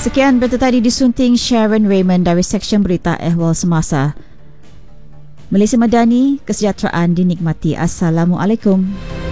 Sekian berita tadi disunting Sharon Raymond dari Seksyen Berita Ehwal Semasa. Malaysia Madani, kesejahteraan dinikmati. Assalamualaikum.